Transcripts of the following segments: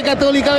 Católica.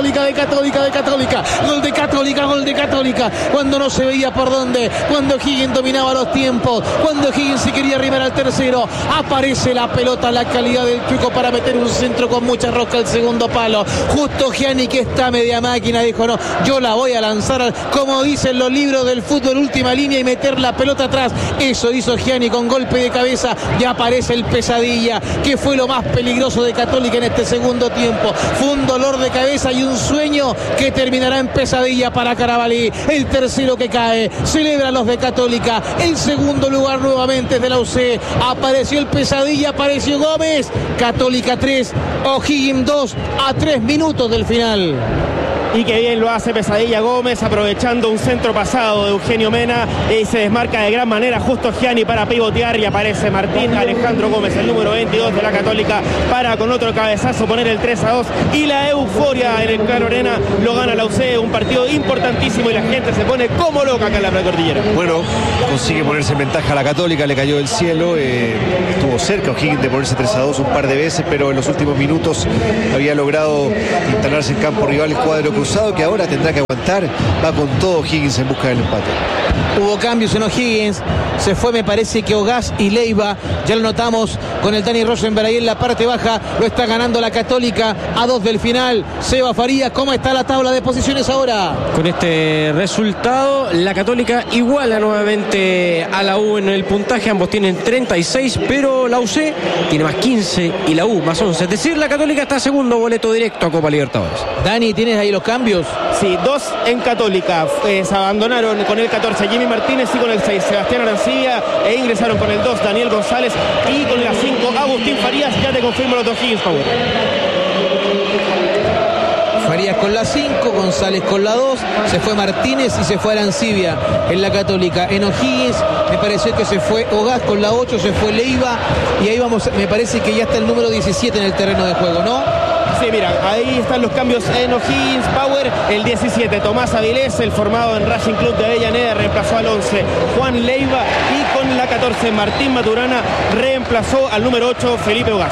Gol de Católica. Cuando no se veía por dónde, cuando Higgins dominaba los tiempos, cuando Higgins se quería arribar al tercero, aparece la pelota, la calidad del Chueco para meter un centro con mucha rosca al segundo palo. Justo Gianni, que está media máquina, dijo: no, yo la voy a lanzar, como dicen los libros del fútbol, última línea, y meter la pelota atrás. Eso hizo Gianni con golpe de cabeza, y aparece el Pesadilla, que fue lo más peligroso de Católica en este segundo tiempo. Fue un dolor de cabeza y un sueño que terminará en pesadilla para Carabalí. El tercero que cae, celebran los de Católica. El segundo lugar nuevamente es de la UC. Apareció el Pesadilla, apareció Gómez. Católica 3, O'Higgins 2 a 3 minutos del final. Y que bien lo hace Pesadilla Gómez, aprovechando un centro pasado de Eugenio Mena, y se desmarca de gran manera justo Gianni para pivotear, y aparece Martín Alejandro Gómez, el número 22 de la Católica, para con otro cabezazo poner el 3-2, y la euforia en el Claro Arena lo gana la UC. Un partido importantísimo y la gente se pone como loca acá en la precordillera. Bueno, consigue ponerse en ventaja a la Católica, le cayó del cielo, estuvo cerca O'Higgins de ponerse 3-2 un par de veces, pero en los últimos minutos había logrado instalarse en campo rival el cuadro cruzado, que ahora tendrá que aguantar. Va con todo Higgins en busca del empate. Hubo cambios en O'Higgins, se fue, me parece que Ogaz y Leiva, ya lo notamos con el Dani Rosenberg ahí en la parte baja. Lo está ganando la Católica a 2 del final. Seba Farías, ¿cómo está la tabla de posiciones ahora? Con este resultado, la Católica iguala nuevamente a la U en el puntaje. Ambos tienen 36, pero la UC tiene más 15 y la U más 11. Es decir, la Católica está segundo, boleto directo a Copa Libertadores. Dani, ¿tienes ahí los cambios? Sí, 2 en Católica. Se abandonaron con el 14 Jimmy Martínez y con el 6 Sebastián Arancibia, e ingresaron con el 2 Daniel González y con la 5 Agustín Farías. Ya te confirmo los dos Higgins, Power. Farías con la 5, González con la 2, se fue Martínez y se fue Arancibia en la Católica. En O'Higgins me pareció que se fue Ogaz con la 8, se fue Leiva, y ahí vamos, me parece que ya está el número 17 en el terreno de juego, ¿no? Sí, mira, ahí están los cambios en O'Higgins. Power, el 17 Tomás Avilés, el formado en Racing Club de Avellaneda, reemplazó al 11 Juan Leiva, y con la 14 Martín Maturana reemplazó al número 8 Felipe Ogaz.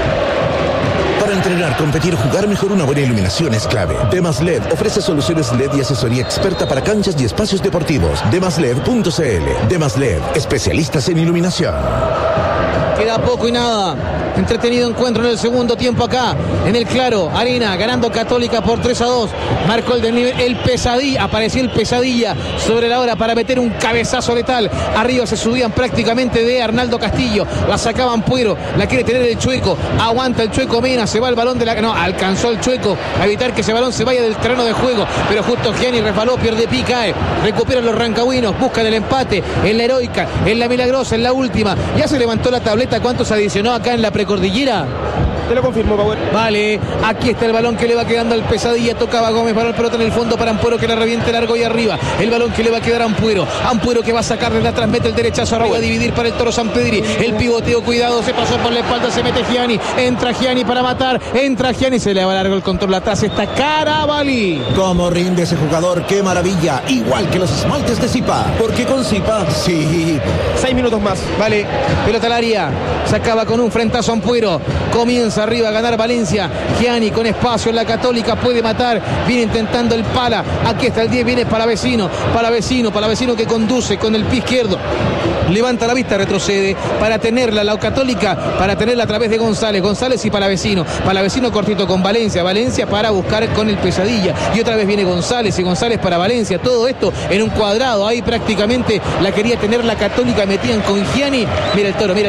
Para entrenar, competir, jugar mejor, una buena iluminación es clave. Demas LED ofrece soluciones LED y asesoría experta para canchas y espacios deportivos. Demasled.cl. Demas LED, especialistas en iluminación. Queda poco y nada. Entretenido encuentro en el segundo tiempo acá en el Claro Arena, ganando Católica por 3-2. Marcó el desnivel, el Pesadilla, apareció el Pesadilla sobre la hora para meter un cabezazo letal. Arriba se subían prácticamente de Arnaldo Castillo, la sacaban Puero, la quiere tener el Chueco, aguanta el Chueco Mena, se va el balón de la... No, alcanzó el Chueco a evitar que ese balón se vaya del terreno de juego, pero justo Gianni resbaló, pierde pie, cae, recuperan los rancagüinos, buscan el empate en la heroica, en la milagrosa, en la última. Ya se levantó la tableta, ¿cuánto se adicionó acá en la precordillera? Te lo confirmo, Power. Vale, aquí está el balón que le va quedando al Pesadilla. Tocaba Gómez para el pelota en el fondo para Ampuero, que la reviente largo y arriba. El balón que le va a quedar a Ampuero. Ampuero que va a sacar desde atrás, mete el derechazo arriba a dividir para el Toro Sampedri. El pivoteo, cuidado, se pasó por la espalda, se mete Gianni. Entra Gianni para matar. Entra Gianni, se le va largo el control atrás. Está Carabalí. ¿Cómo rinde ese jugador? ¡Qué maravilla! Igual que los esmaltes de Zipa. Porque con Zipa, sí. 6 minutos más. Vale, pelota al área. Sacaba con un frentazo Ampuero. Comienza arriba a ganar Valencia. Gianni con espacio en la Católica, puede matar. Viene intentando el Pala. Aquí está el 10, viene Palavecino que conduce con el pie izquierdo. Levanta la vista, retrocede para tenerla la Católica, para tenerla a través de González y Palavecino cortito con Valencia para buscar con el Pesadilla, y otra vez viene González y González para Valencia, todo esto en un cuadrado. Ahí prácticamente la quería tener la Católica, metían con Gianni. Mira el toro.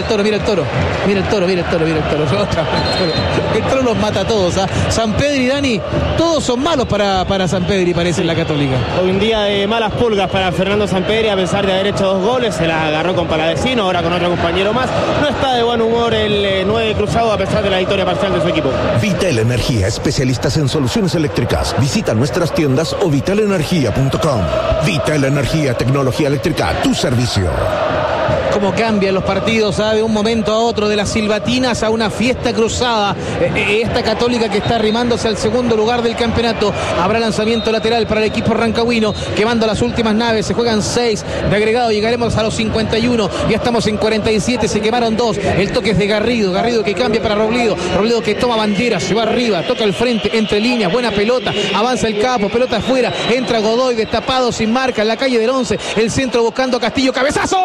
El toro los mata a todos, ¿ah? Sampedri y Dani, todos son malos para Sampedri, parece, en la Católica. Hoy un día de malas pulgas para Fernando Sampedri, a pesar de haber hecho 2 goles, se la agarró con Palavecino, ahora con otro compañero más. No está de buen humor el 9 cruzado, a pesar de la victoria parcial de su equipo. Vital Energía, especialistas en soluciones eléctricas. Visita nuestras tiendas o vitalenergia.com. Vital Energía, tecnología eléctrica a tu servicio. Cómo cambian los partidos, de un momento a otro, de las silbatinas a una fiesta cruzada. Esta Católica que está arrimándose al segundo lugar del campeonato. Habrá lanzamiento lateral para el equipo rancagüino, quemando las últimas naves. Se juegan 6 de agregado, llegaremos a los 51. Ya estamos en 47, se quemaron 2. El toque es de Garrido que cambia para Robledo que toma bandera, se va arriba, toca el frente, entre líneas, buena pelota, avanza el capo, pelota afuera, entra Godoy destapado, sin marca, en la calle del 11, el centro buscando a Castillo, cabezazo,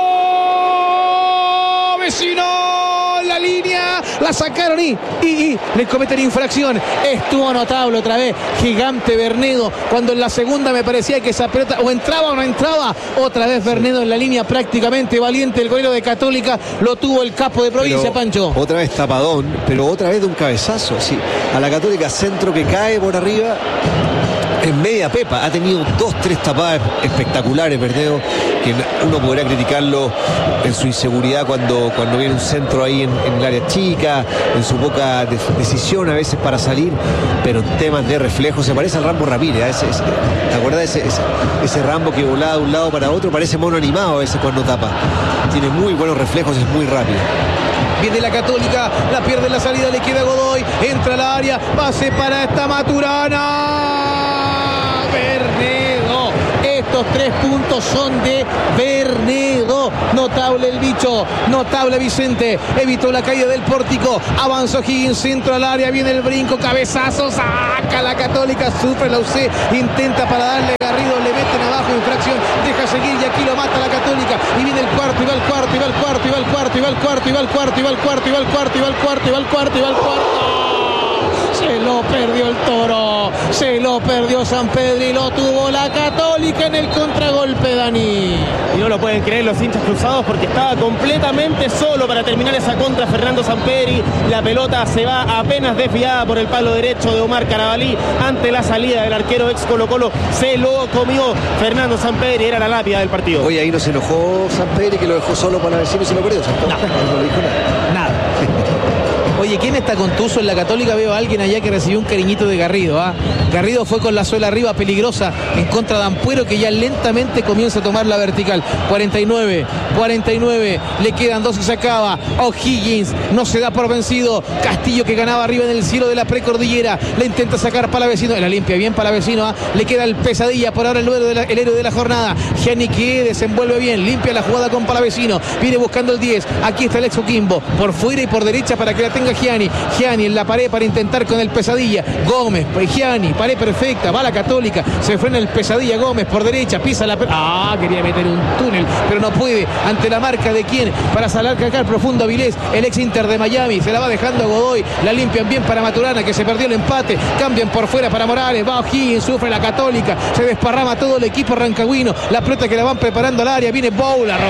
vecino, la línea, la sacaron y le cometen infracción. Estuvo notable otra vez, gigante Bernedo, cuando en la segunda me parecía que esa pelota o entraba o no entraba, otra vez Bernedo en la línea, prácticamente valiente el golero de Católica, lo tuvo el capo de provincia, pero, Pancho. Otra vez tapadón, pero otra vez de un cabezazo, sí, a la Católica, centro que cae por arriba. En media pepa, ha tenido 2-3 tapadas espectaculares, Bernedo, que uno podrá criticarlo en su inseguridad cuando viene un centro ahí en el área chica, en su poca decisión a veces para salir, pero en temas de reflejo se parece al Rambo Ramírez. ¿Te acuerdas de ese Rambo que volaba de un lado para otro? Parece mono animado a veces cuando tapa. Tiene muy buenos reflejos, es muy rápido. Viene la Católica, la pierde en la salida, le queda Godoy, entra al área, pase para esta Maturana. Bernedo, estos 3 puntos son de Bernedo. Notable el bicho, notable Vicente, evitó la caída del pórtico, avanzó Higgins, centro al área, viene el brinco, cabezazo, saca la Católica, sufre la UC, intenta para darle Garrido, le meten abajo, infracción, deja seguir y aquí lo mata la Católica, y viene el cuarto, y va el cuarto, y va el cuarto, y va el cuarto, y va el cuarto, y va el cuarto, y va el cuarto, y va el cuarto, y va el cuarto, y va el cuarto, y va el cuarto. Se lo perdió el Toro, se lo perdió Sampedri, lo tuvo la Católica en el contragolpe, Dani. Y no lo pueden creer los hinchas cruzados porque estaba completamente solo para terminar esa contra Fernando Sampedri. La pelota se va apenas desviada por el palo derecho de Omar Carabalí ante la salida del arquero ex Colo Colo. Se lo comió Fernando Sampedri, era la lápida del partido. Oye, ahí no se enojó Sampedri, que lo dejó solo para vecino y se lo perdió. No le dijo nada. Oye, ¿quién está contuso en la Católica? Veo a alguien allá que recibió un cariñito de Garrido. Garrido fue con la suela arriba, peligrosa, en contra de Ampuero, que ya lentamente comienza a tomar la vertical. 49, le quedan 2 y se acaba. O'Higgins no se da por vencido. Castillo, que ganaba arriba en el cielo de la precordillera, le intenta sacar Palavecino, la limpia bien Palavecino. Le queda el Pesadilla, por ahora el héroe de la jornada. Gianni, que desenvuelve bien, limpia la jugada con Palavecino, viene buscando el 10. Aquí está el ex Oquimbo, por fuera y por derecha para que la tenga Gianni en la pared para intentar con el Pesadilla. Gómez, Gianni, pared perfecta, va la Católica, se frena el Pesadilla. Gómez por derecha, pisa la quería meter un túnel, pero no puede, ante la marca de quién, para salar cacar profundo a Vilés, el ex Inter de Miami, se la va dejando a Godoy, la limpian bien para Maturana, que se perdió el empate, cambian por fuera para Morales, va O'Higgins, sufre la Católica, se desparrama todo el equipo rancagüino, la pelota que la van preparando al área, viene Bou, la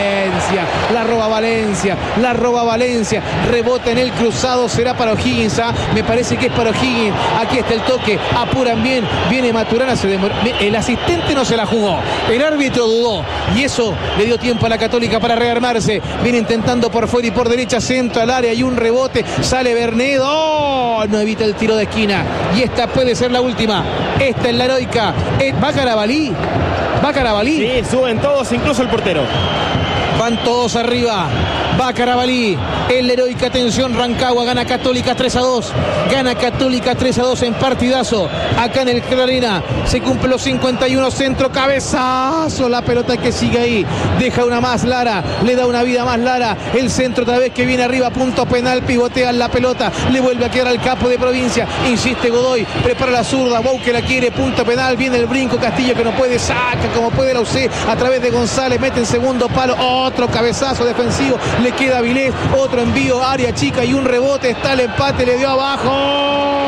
roba Valencia, rebota en el cruzado, será para O'Higgins, me parece que es para O'Higgins. Aquí está el toque, apuran bien, viene Maturana, el asistente no se la jugó, el árbitro dudó y eso le dio tiempo a la Católica para rearmarse. Viene intentando por fuera y por derecha, centro al área y un rebote, sale Bernedo, no evita el tiro de esquina y esta puede ser la última. Esta es la heroica. ¿Va Carabalí? Sí, suben todos, incluso el portero. Van todos arriba. Va Carabalí, en la heroica atención. Rancagua gana Católica 3-2. Gana Católica 3-2 en partidazo. Acá en el Clarena se cumple los 51. Centro, cabezazo. La pelota que sigue ahí. Deja una más Lara. Le da una vida más Lara. El centro otra vez que viene arriba. Punto penal. Pivotean la pelota. Le vuelve a quedar al capo de provincia. Insiste Godoy. Prepara la zurda. Bou que la quiere. Punto penal. Viene el brinco. Castillo que no puede. Saca como puede la UC. A través de González. Mete en segundo palo. Otro cabezazo defensivo. Le queda Vilés, otro envío, área chica y un rebote, está el empate, le dio abajo,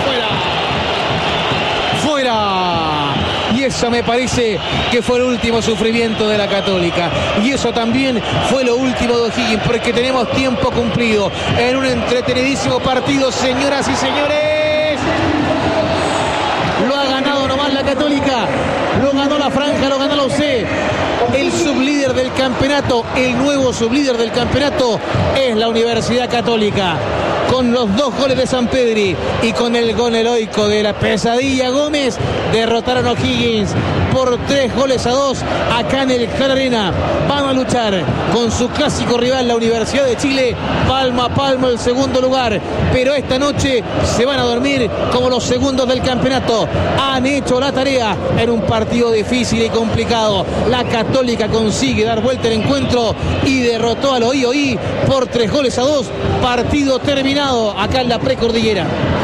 fuera. Y eso me parece que fue el último sufrimiento de la Católica. Y eso también fue lo último de O'Higgins, porque tenemos tiempo cumplido en un entretenidísimo partido, señoras y señores. Lo ha ganado nomás la Católica, lo ganó la franja, lo ganó la UC. El sublíder del campeonato, el nuevo sublíder del campeonato es la Universidad Católica. Con los 2 goles de Sampedri y con el gol heroico de la Pesadilla Gómez, derrotaron a O'Higgins por 3-2 acá en el Clara Arena. Van a luchar con su clásico rival, la Universidad de Chile, palma a palma el segundo lugar, pero esta noche se van a dormir como los segundos del campeonato. Han hecho la tarea en un partido difícil y complicado. La Católica consigue dar vuelta el encuentro y derrotó al OI por 3-2. Partido terminado acá en la precordillera.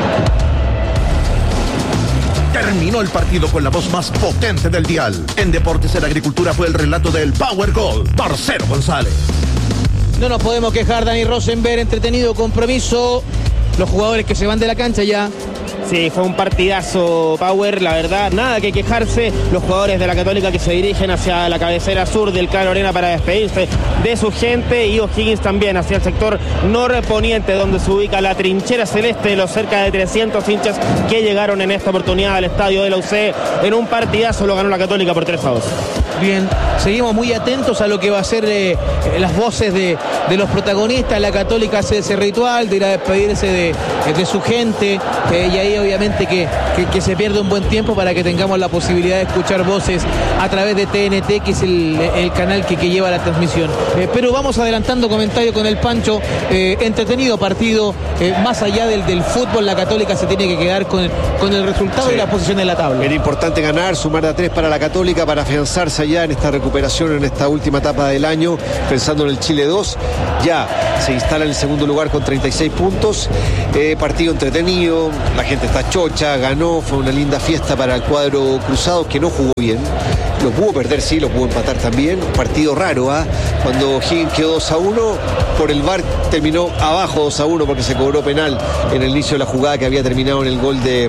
Terminó el partido con la voz más potente del dial. En Deportes en Agricultura fue el relato del Power Gol, Marcelo González. No nos podemos quejar, Dani Rosenberg, entretenido compromiso. Los jugadores que se van de la cancha ya. Sí, fue un partidazo, Power, la verdad, nada que quejarse. Los jugadores de la Católica que se dirigen hacia la cabecera sur del Clara Arena para despedirse de su gente, y O'Higgins también hacia el sector norponiente, donde se ubica la trinchera celeste de los cerca de 300 hinchas que llegaron en esta oportunidad al estadio de la UC. En un partidazo lo ganó la Católica por 3-2. Bien, seguimos muy atentos a lo que va a ser las voces de los protagonistas. La Católica hace ese ritual de ir a despedirse de su gente, y ahí obviamente que se pierde un buen tiempo para que tengamos la posibilidad de escuchar voces a través de TNT, que es el canal que lleva la transmisión. Pero vamos adelantando comentario con el Pancho. Entretenido partido, más allá del fútbol, la Católica se tiene que quedar con el resultado, sí, y la posición en la tabla. Era importante ganar, sumar de a 3 para la Católica para afianzarse allá en esta recuperación, en esta última etapa del año, pensando en el Chile 2. Ya se instala en el segundo lugar con 36 puntos. Partido entretenido, la gente está chocha, ganó, fue una linda fiesta para el cuadro cruzado, que no jugó bien. Lo pudo perder, sí, lo pudo empatar también. Partido raro, cuando Higgins quedó 2-1, por el VAR terminó abajo 2-1 porque se cobró penal en el inicio de la jugada que había terminado en el gol de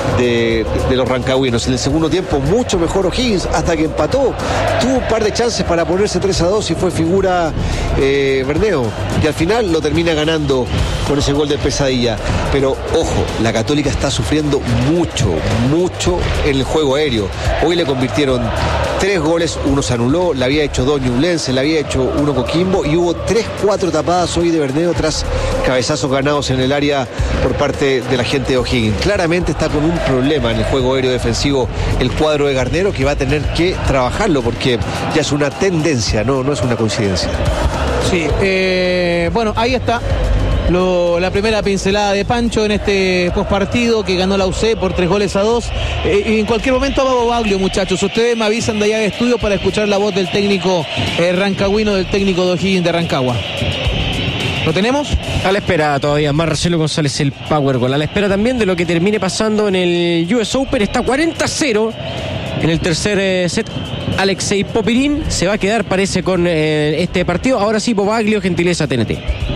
los rancagüinos. En el segundo tiempo mucho mejor O'Higgins, hasta que empató. Tuvo un par de chances para ponerse 3-2 y fue figura Berneo, que al final lo termina ganando con ese gol de Pesadilla. Pero ojo, la Católica está sufriendo mucho en el juego aéreo. Hoy le convirtieron 3 goles, uno se anuló, le había hecho 2 Ñublense, le había hecho 1 Coquimbo, y hubo 3-4 tapadas hoy de Berneo tras cabezazos ganados en el área por parte de la gente de O'Higgins. Claramente está con un problema en el juego aéreo defensivo el cuadro de Garnero, que va a tener que trabajarlo porque ya es una tendencia, no es una coincidencia. Sí, bueno, ahí está la primera pincelada de Pancho en este postpartido que ganó la UC por 3-2. Y en cualquier momento va Bobaglio, muchachos. Ustedes me avisan de allá de estudio para escuchar la voz del técnico rancagüino, del técnico de O'Higgins de Rancagua. ¿Lo tenemos? A la espera todavía, Marcelo González, el Power Goal. A la espera también de lo que termine pasando en el US Open. Está 40-0 en el tercer set. Alexei Popirín se va a quedar, parece, con este partido. Ahora sí, Bobaglio, gentileza TNT.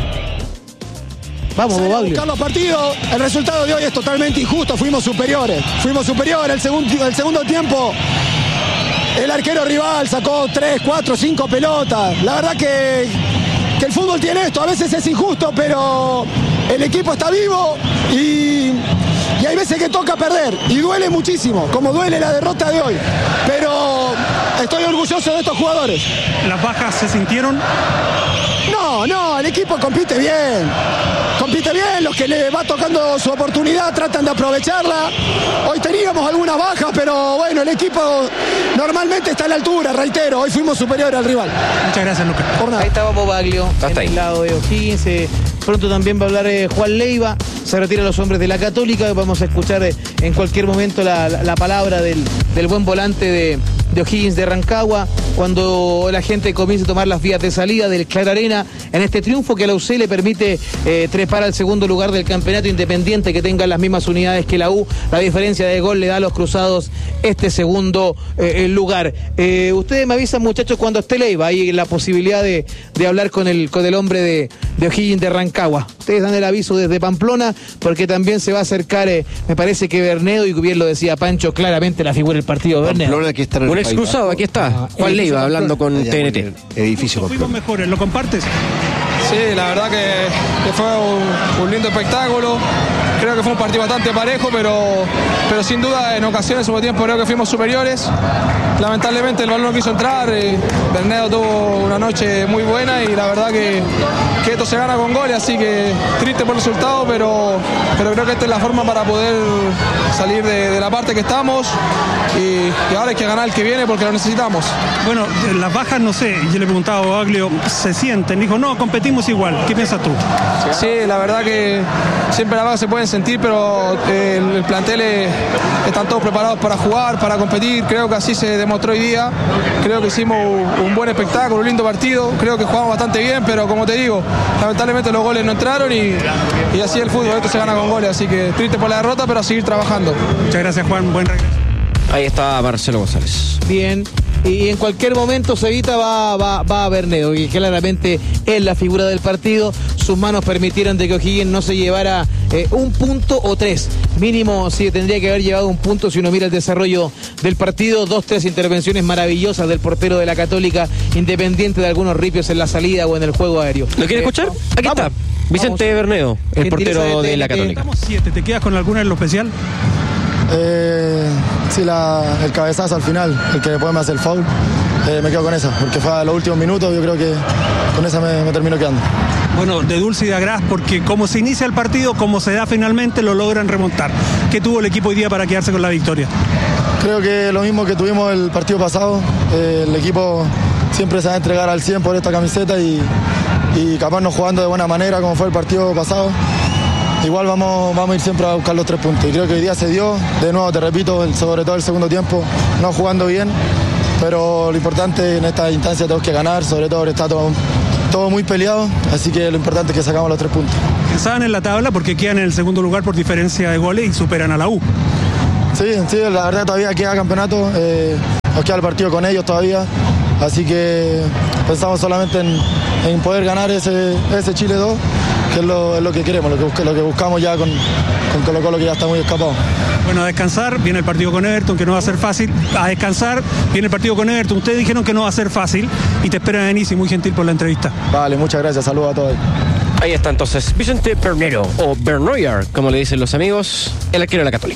Vamos, Bobaglio. Buscar los partidos. El resultado de hoy es totalmente injusto. Fuimos superiores. El segundo tiempo. El arquero rival sacó 3, 4, 5 pelotas. La verdad que el fútbol tiene esto. A veces es injusto, pero el equipo está vivo y hay veces que toca perder. Y duele muchísimo, como duele la derrota de hoy. Pero estoy orgulloso de estos jugadores. ¿Las bajas se sintieron? No, el equipo compite bien, los que le va tocando su oportunidad tratan de aprovecharla. Hoy teníamos algunas bajas, pero bueno, el equipo normalmente está a la altura, reitero, hoy fuimos superiores al rival. Muchas gracias, Lucas. Por nada. Ahí estaba Bobaglio, en el lado de O'Higgins. Pronto también va a hablar Juan Leiva. Se retiran los hombres de la Católica. Vamos a escuchar en cualquier momento la palabra del buen volante de O'Higgins de Rancagua, cuando la gente comienza a tomar las vías de salida del Clara Arena en este triunfo que a la UC le permite trepar al segundo lugar del campeonato, independiente que tengan las mismas unidades que la U. La diferencia de gol le da a los cruzados este segundo lugar. Ustedes me avisan, muchachos, cuando esté Leiva ahí la posibilidad de hablar con el hombre de O'Higgins de Rancagua. Ustedes dan el aviso desde Pamplona, porque también se va a acercar, me parece que Bernedo, y bien lo decía Pancho, claramente la figura del partido de Bernedo. Que está en un ex cruzado, aquí está Juan Leiva hablando con TNT. Edificio Fuimos mejores, ¿lo compartes? Sí, la verdad que fue un lindo espectáculo. Creo que fue un partido bastante parejo, pero sin duda en ocasiones, en tiempo, creo que fuimos superiores. Lamentablemente el balón no quiso entrar. Bernedo tuvo una noche muy buena y la verdad que esto se gana con goles, así que triste por el resultado, pero creo que esta es la forma para poder salir de la parte que estamos ahora hay que ganar el que viene porque lo necesitamos. Bueno, las bajas, no sé, yo le preguntaba a Boaglio, ¿se sienten? Dijo, no, competimos igual. ¿Qué piensas tú? Sí, la verdad que siempre las bajas se pueden sentir, pero el plantel están todos preparados para jugar, para competir. Creo que así se demostró hoy día. Creo que hicimos un buen espectáculo, un lindo partido. Creo que jugamos bastante bien, pero como te digo, lamentablemente los goles no entraron y así el fútbol, esto se gana con goles. Así que triste por la derrota, pero a seguir trabajando. Muchas gracias, Juan. Buen regreso. Ahí está Marcelo González. Bien. Y en cualquier momento Cevita va a Bernedo, que claramente es la figura del partido. Sus manos permitieron de que O'Higgins no se llevara un punto o tres. Mínimo sí tendría que haber llevado un punto si uno mira el desarrollo del partido. 2-3 intervenciones maravillosas del portero de la Católica, independiente de algunos ripios en la salida o en el juego aéreo. ¿Lo quiere escuchar? Aquí vamos. está. Vicente Bernedo, el portero de la Católica. Estamos 7, ¿te quedas con alguna en lo especial? Sí, el cabezazo al final, el que después me hace el foul, me quedo con esa, porque fue a los últimos minutos, yo creo que con esa me termino quedando. Bueno, de dulce y de agraz, porque como se inicia el partido, como se da finalmente, lo logran remontar. ¿Qué tuvo el equipo hoy día para quedarse con la victoria? Creo que lo mismo que tuvimos el partido pasado, el equipo siempre se va a entregar al 100 por esta camiseta y capaz no jugando de buena manera como fue el partido pasado. Igual vamos a ir siempre a buscar los 3 puntos y creo que hoy día se dio, de nuevo te repito, sobre todo el segundo tiempo, no jugando bien, pero lo importante en esta instancia tenemos que ganar, sobre todo está todo muy peleado, así que lo importante es que sacamos los 3 puntos. Pensaban en la tabla porque quedan en el segundo lugar por diferencia de goles y superan a la U. Sí, la verdad todavía queda campeonato, nos queda el partido con ellos todavía, así que pensamos solamente en poder ganar ese Chile 2, que es lo que queremos, lo que buscamos ya con Colo-Colo, que ya está muy escapado. Bueno, a descansar, viene el partido con Everton, que no va a ser fácil. A descansar, viene el partido con Everton. Ustedes dijeron que no va a ser fácil y te esperan en Isi, muy gentil por la entrevista. Vale, muchas gracias, saludos a todos. Ahí está entonces Vicente Bernedo, o Bernoyer, como le dicen los amigos, el arquero de la Católica.